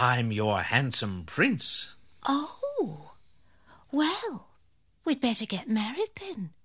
I'm your handsome prince. Oh, well, we'd better get married then.